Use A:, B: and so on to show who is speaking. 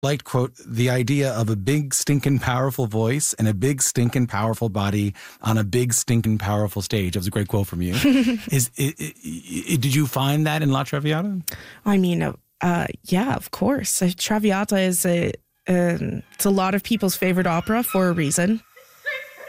A: liked, quote, the idea of a big, stinking, powerful voice and a big, stinking, powerful body on a big, stinking, powerful stage. That was a great quote from you. Did you find that in La Traviata?
B: I mean, yeah, of course. Traviata is it's a lot of people's favorite opera for a reason.